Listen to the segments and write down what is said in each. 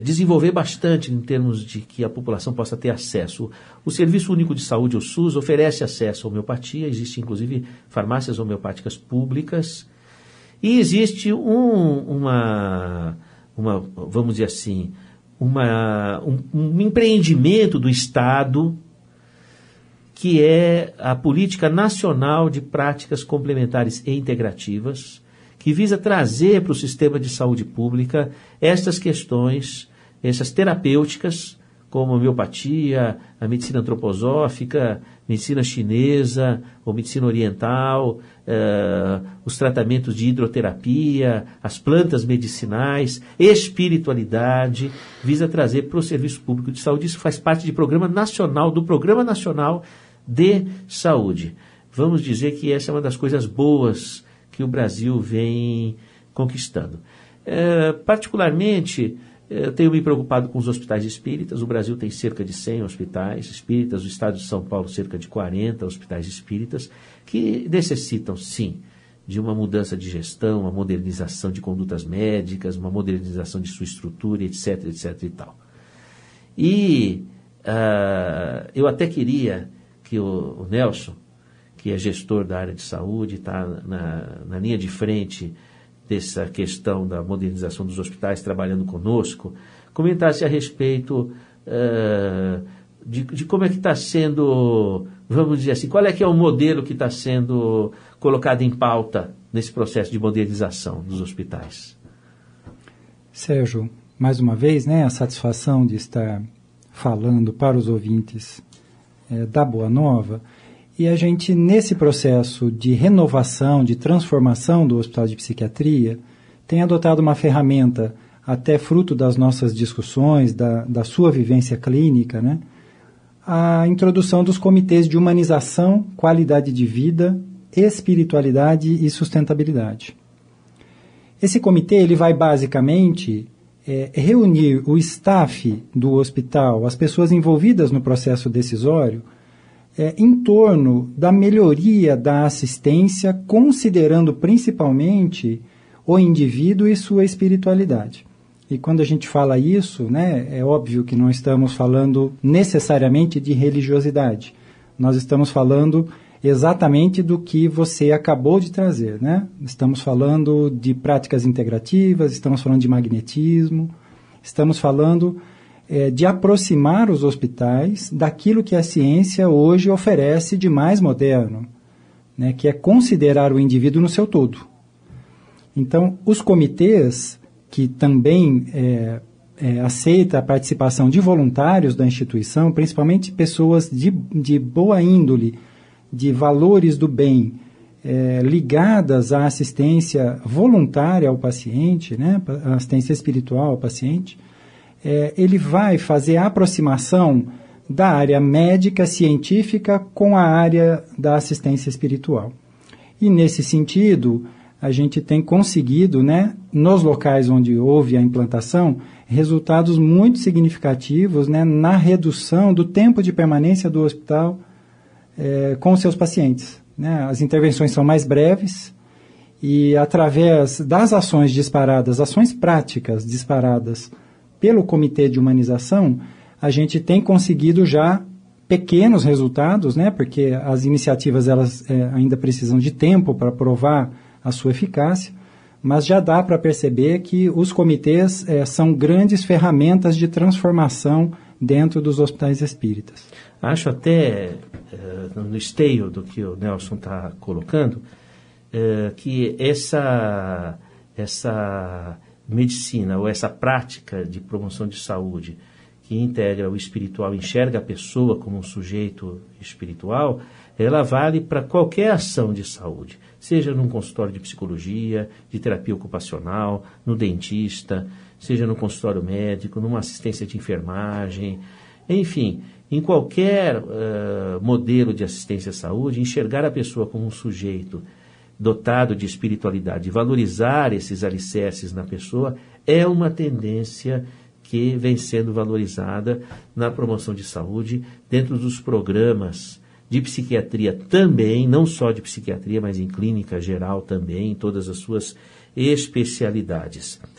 desenvolver bastante em termos de que a população possa ter acesso. O Serviço Único de Saúde, o SUS, oferece acesso à homeopatia, existem inclusive farmácias homeopáticas públicas, e existe vamos dizer assim, um empreendimento do Estado, que é a Política Nacional de Práticas Complementares e Integrativas, que visa trazer para o sistema de saúde pública estas questões, essas terapêuticas, como a homeopatia, a medicina antroposófica, medicina chinesa ou medicina oriental, os tratamentos de hidroterapia, as plantas medicinais, espiritualidade, visa trazer para o Serviço Público de Saúde. Isso faz parte do Programa Nacional de Saúde. Vamos dizer que essa é uma das coisas boas que o Brasil vem conquistando. Particularmente, eu tenho me preocupado com os hospitais espíritas. O Brasil tem cerca de 100 hospitais espíritas, o estado de São Paulo cerca de 40 hospitais espíritas, que necessitam, sim, de uma mudança de gestão, uma modernização de condutas médicas, uma modernização de sua estrutura, etc, etc e tal. E eu até queria que o Nelson, que é gestor da área de saúde, está na linha de frente dessa questão da modernização dos hospitais, trabalhando conosco, comentasse a respeito de como é que está sendo, vamos dizer assim, qual é que é o modelo que está sendo colocado em pauta nesse processo de modernização dos hospitais. Sérgio, mais uma vez, a satisfação de estar falando para os ouvintes da Boa Nova. E a gente, nesse processo de renovação, de transformação do Hospital de Psiquiatria, tem adotado uma ferramenta, até fruto das nossas discussões, da sua vivência clínica, a introdução dos comitês de humanização, qualidade de vida, espiritualidade e sustentabilidade. Esse comitê ele vai basicamente reunir o staff do hospital, as pessoas envolvidas no processo decisório, em torno da melhoria da assistência, considerando principalmente o indivíduo e sua espiritualidade. E quando a gente fala isso, é óbvio que não estamos falando necessariamente de religiosidade. Nós estamos falando exatamente do que você acabou de trazer, Estamos falando de práticas integrativas, estamos falando de magnetismo, estamos falando de aproximar os hospitais daquilo que a ciência hoje oferece de mais moderno, que é considerar o indivíduo no seu todo. Então, os comitês, que também aceita a participação de voluntários da instituição, principalmente pessoas de boa índole, de valores do bem, ligadas à assistência voluntária ao paciente, à assistência espiritual ao paciente, ele vai fazer a aproximação da área médica, científica, com a área da assistência espiritual. E, nesse sentido, a gente tem conseguido, nos locais onde houve a implantação, resultados muito significativos na redução do tempo de permanência do hospital com os seus pacientes. As intervenções são mais breves e, através das ações disparadas, ações práticas disparadas pelo Comitê de Humanização, a gente tem conseguido já pequenos resultados, porque as iniciativas elas ainda precisam de tempo para provar a sua eficácia, mas já dá para perceber que os comitês são grandes ferramentas de transformação dentro dos hospitais espíritas. Acho até, no esteio do que o Nelson está colocando, que essa medicina ou essa prática de promoção de saúde que integra o espiritual, enxerga a pessoa como um sujeito espiritual, ela vale para qualquer ação de saúde, seja num consultório de psicologia, de terapia ocupacional, no dentista, seja no consultório médico, numa assistência de enfermagem, enfim, em qualquer modelo de assistência à saúde, enxergar a pessoa como um sujeito dotado de espiritualidade, valorizar esses alicerces na pessoa, é uma tendência que vem sendo valorizada na promoção de saúde, dentro dos programas de psiquiatria também, não só de psiquiatria, mas em clínica geral também, em todas as suas especialidades.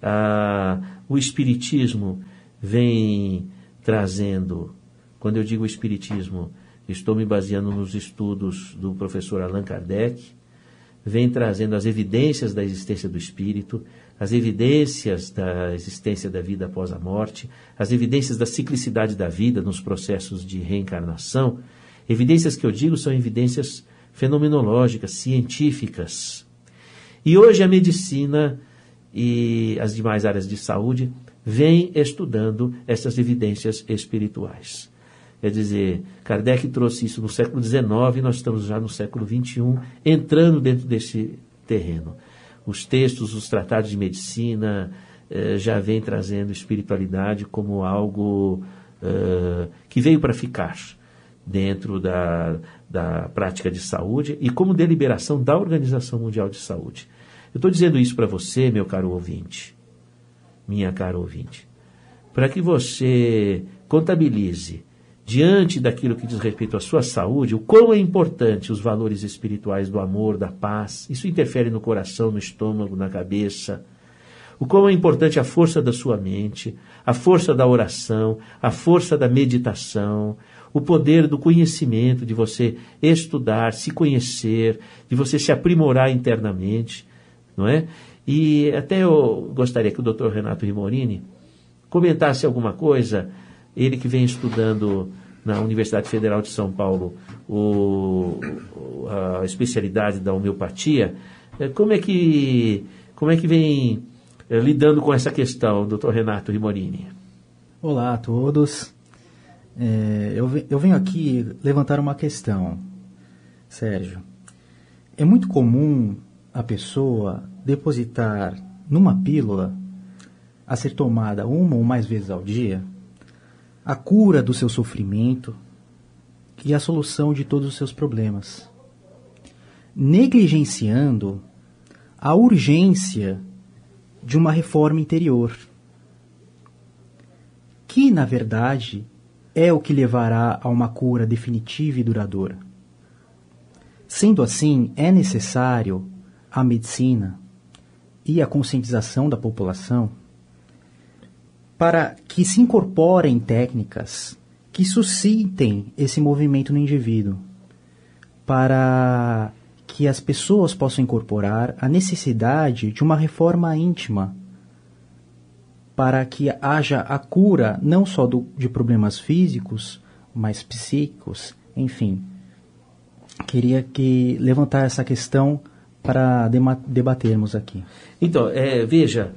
O Espiritismo vem trazendo, quando eu digo Espiritismo, estou me baseando nos estudos do professor Allan Kardec, vem trazendo as evidências da existência do espírito, as evidências da existência da vida após a morte, as evidências da ciclicidade da vida nos processos de reencarnação. Evidências que eu digo são evidências fenomenológicas, científicas. E hoje a medicina e as demais áreas de saúde vêm estudando essas evidências espirituais. Quer dizer, Kardec trouxe isso no século XIX, nós estamos já no século XXI, entrando dentro desse terreno. Os textos, os tratados de medicina já vêm trazendo espiritualidade como algo que veio para ficar dentro da prática de saúde e como deliberação da Organização Mundial de Saúde. Eu estou dizendo isso para você, meu caro ouvinte, minha cara ouvinte, para que você contabilize, diante daquilo que diz respeito à sua saúde, o quão é importante os valores espirituais do amor, da paz. Isso interfere no coração, no estômago, na cabeça. O quão é importante a força da sua mente, a força da oração, a força da meditação, o poder do conhecimento, de você estudar, se conhecer, de você se aprimorar internamente, não é? E até eu gostaria que o Dr. Renato Rimorini comentasse alguma coisa. Ele que vem estudando na Universidade Federal de São Paulo a especialidade da homeopatia, como é que vem lidando com essa questão, Dr. Renato Rimorini? Olá a todos. Eu venho aqui levantar uma questão, Sérgio. É muito comum a pessoa depositar numa pílula a ser tomada uma ou mais vezes ao dia a cura do seu sofrimento e a solução de todos os seus problemas, negligenciando a urgência de uma reforma interior, que, na verdade, é o que levará a uma cura definitiva e duradoura. Sendo assim, é necessário a medicina e a conscientização da população para que se incorporem técnicas que suscitem esse movimento no indivíduo, para que as pessoas possam incorporar a necessidade de uma reforma íntima, para que haja a cura não só de problemas físicos, mas psíquicos, enfim. Queria levantar essa questão para debatermos aqui. Então, veja,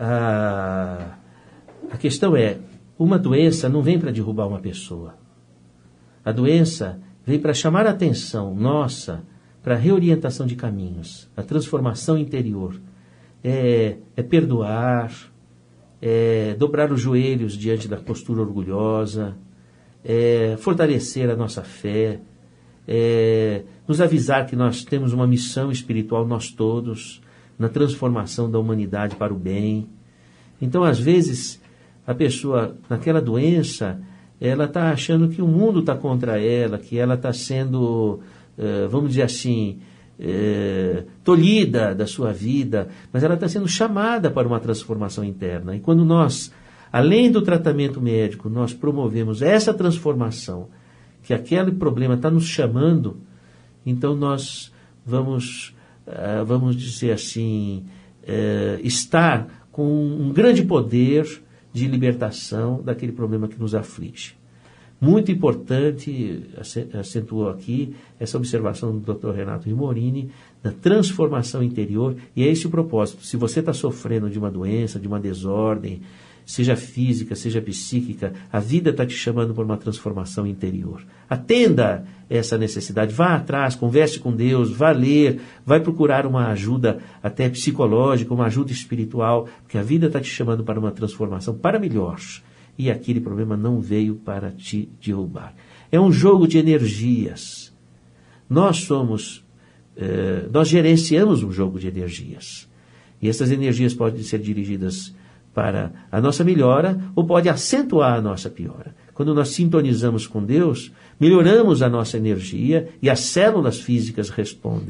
a questão é, uma doença não vem para derrubar uma pessoa. A doença vem para chamar a atenção nossa para a reorientação de caminhos, a transformação interior. É perdoar, é dobrar os joelhos diante da postura orgulhosa, é fortalecer a nossa fé, é nos avisar que nós temos uma missão espiritual, nós todos, na transformação da humanidade para o bem. Então, às vezes, a pessoa, naquela doença, ela está achando que o mundo está contra ela, que ela está sendo, vamos dizer assim, tolhida da sua vida, mas ela está sendo chamada para uma transformação interna. E quando nós, além do tratamento médico, nós promovemos essa transformação, que aquele problema está nos chamando, então nós vamos dizer assim, estar com um grande poder de libertação daquele problema que nos aflige. Muito importante, acentuou aqui, essa observação do Dr. Renato Rimorini, da transformação interior, e é esse o propósito. Se você está sofrendo de uma doença, de uma desordem, seja física, seja psíquica, a vida está te chamando por uma transformação interior. Atenda essa necessidade, vá atrás, converse com Deus, vá ler, vai procurar uma ajuda até psicológica, uma ajuda espiritual, porque a vida está te chamando para uma transformação para melhor. E aquele problema não veio para te derrubar. É um jogo de energias. Nós gerenciamos um jogo de energias. E essas energias podem ser dirigidas para a nossa melhora ou pode acentuar a nossa piora. Quando nós sintonizamos com Deus, melhoramos a nossa energia e as células físicas respondem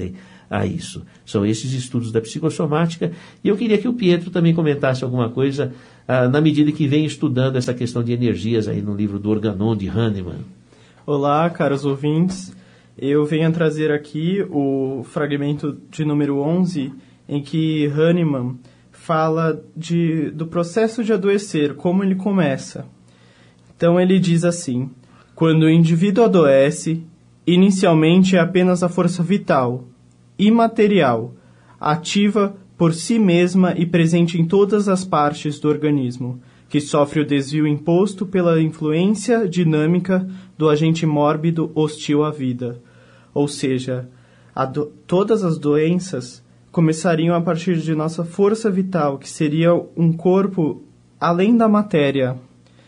a isso. São esses estudos da psicossomática, e eu queria que o Pietro também comentasse alguma coisa na medida que vem estudando essa questão de energias aí no livro do Organon, de Hahnemann. Olá, caros ouvintes. Eu venho trazer aqui o fragmento de número 11, em que Hahnemann fala do processo de adoecer, como ele começa. Então ele diz assim: quando o indivíduo adoece, inicialmente é apenas a força vital, imaterial, ativa por si mesma e presente em todas as partes do organismo, que sofre o desvio imposto pela influência dinâmica do agente mórbido hostil à vida. Ou seja, todas as doenças começariam a partir de nossa força vital, que seria um corpo além da matéria.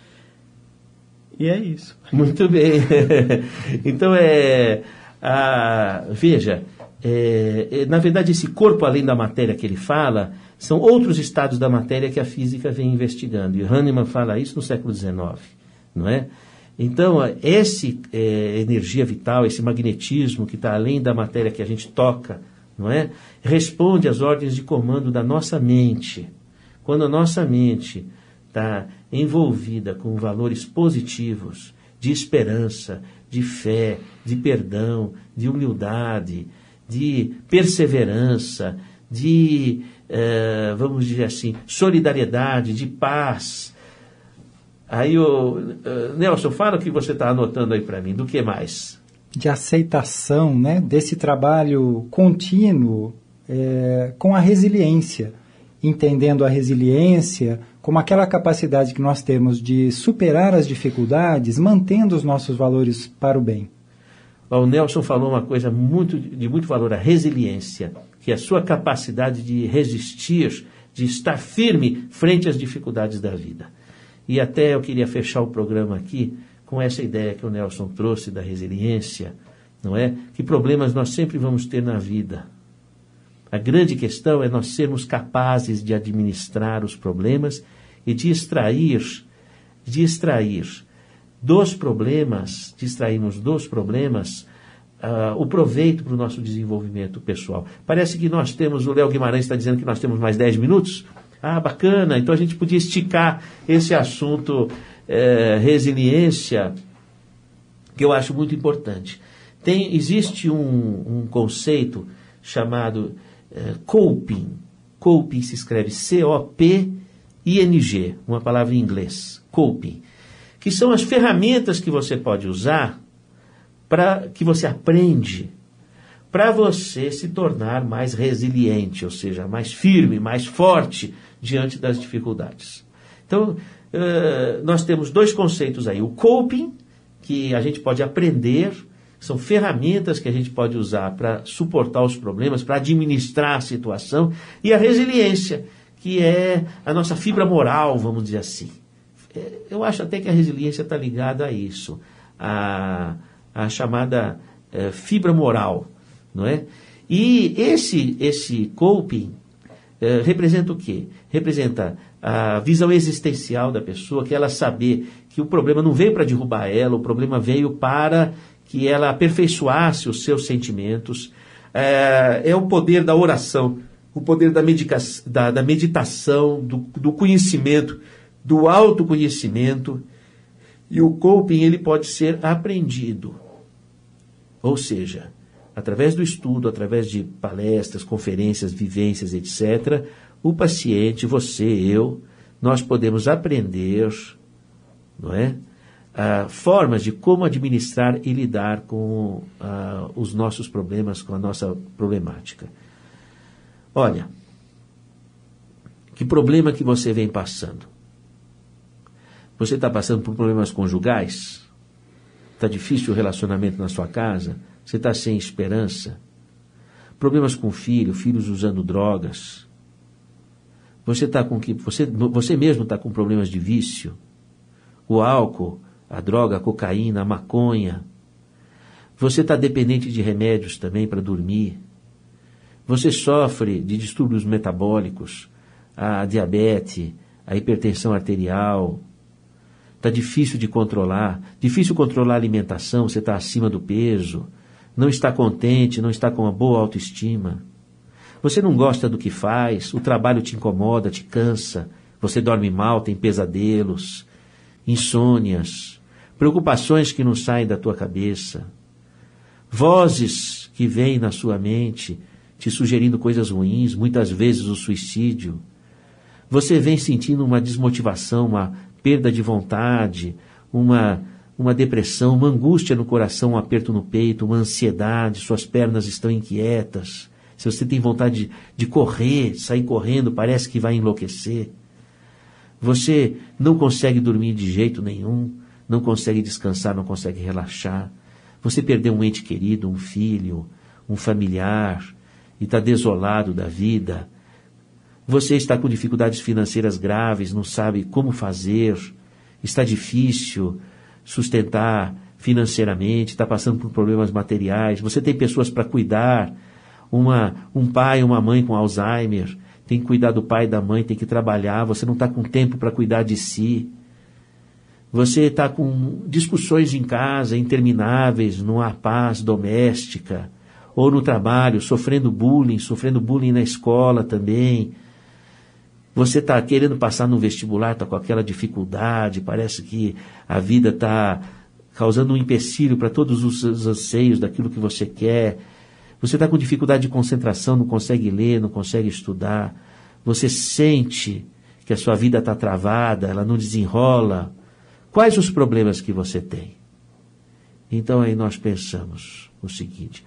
E é isso. Muito bem. Então, veja, na verdade, esse corpo além da matéria que ele fala, são outros estados da matéria que a física vem investigando. E Hahnemann fala isso no século XIX, não é? Então, essa energia vital, esse magnetismo que está além da matéria que a gente toca, não é? Responde às ordens de comando da nossa mente. Quando a nossa mente está envolvida com valores positivos, de esperança, de fé, de perdão, de humildade, de perseverança, de, vamos dizer assim, solidariedade, de paz. Aí, Nelson, fala o que você está anotando aí para mim. Do que mais? De aceitação, né, desse trabalho contínuo com a resiliência, entendendo a resiliência como aquela capacidade que nós temos de superar as dificuldades, mantendo os nossos valores para o bem. O Nelson falou uma coisa de muito valor, a resiliência, que é a sua capacidade de resistir, de estar firme frente às dificuldades da vida. E até eu queria fechar o programa aqui com essa ideia que o Nelson trouxe da resiliência, não é? Que problemas nós sempre vamos ter na vida. A grande questão é nós sermos capazes de administrar os problemas e de extrairmos dos problemas o proveito para o nosso desenvolvimento pessoal. Parece que nós temos, o Léo Guimarães está dizendo que nós temos mais 10 minutos. Ah, bacana, então a gente podia esticar esse assunto resiliência, que eu acho muito importante. Existe um conceito chamado coping. Coping se escreve C-O-P-I-N-G, uma palavra em inglês, coping, que são as ferramentas que você pode usar, que você aprende, para você se tornar mais resiliente, ou seja, mais firme, mais forte diante das dificuldades. Então, nós temos dois conceitos aí. O coping, que a gente pode aprender, são ferramentas que a gente pode usar para suportar os problemas, para administrar a situação, e a resiliência, que é a nossa fibra moral, vamos dizer assim. Eu acho até que a resiliência está ligada a isso, a chamada fibra moral, não é? E esse coping representa o quê? Representa a visão existencial da pessoa, que ela saber que o problema não veio para derrubar ela, o problema veio para que ela aperfeiçoasse os seus sentimentos. É o poder da oração, o poder da meditação, do conhecimento, do autoconhecimento. E o coping, ele pode ser aprendido. Ou seja, através do estudo, através de palestras, conferências, vivências, etc., o paciente, você, eu, nós podemos aprender, não é? Formas de como administrar e lidar com os nossos problemas, com a nossa problemática. Olha, que problema que você vem passando? Você está passando por problemas conjugais? Está difícil o relacionamento na sua casa? Você está sem esperança? Problemas com filhos usando drogas? Você mesmo está com problemas de vício? O álcool, a droga, a cocaína, a maconha? Você está dependente de remédios também para dormir? Você sofre de distúrbios metabólicos, a diabetes, a hipertensão arterial? Está difícil de controlar, difícil controlar a alimentação, você está acima do peso, não está contente, não está com uma boa autoestima. Você não gosta do que faz, o trabalho te incomoda, te cansa, você dorme mal, tem pesadelos, insônias, preocupações que não saem da tua cabeça, vozes que vêm na sua mente te sugerindo coisas ruins, muitas vezes o suicídio. Você vem sentindo uma desmotivação, uma perda de vontade, uma depressão, uma angústia no coração, um aperto no peito, uma ansiedade, suas pernas estão inquietas. Se você tem vontade de correr, sair correndo, parece que vai enlouquecer. Você não consegue dormir de jeito nenhum, não consegue descansar, não consegue relaxar. Você perdeu um ente querido, um filho, um familiar, e está desolado da vida. Você está com dificuldades financeiras graves, não sabe como fazer, está difícil sustentar financeiramente, está passando por problemas materiais, você tem pessoas para cuidar, um pai, uma mãe com Alzheimer, tem que cuidar do pai e da mãe, tem que trabalhar, você não está com tempo para cuidar de si. Você está com discussões em casa intermináveis, não há paz doméstica, ou no trabalho, sofrendo bullying na escola também. Você está querendo passar no vestibular, está com aquela dificuldade, parece que a vida está causando um empecilho para todos os anseios daquilo que você quer. Você está com dificuldade de concentração, não consegue ler, não consegue estudar. Você sente que a sua vida está travada, ela não desenrola. Quais os problemas que você tem? Então aí nós pensamos o seguinte: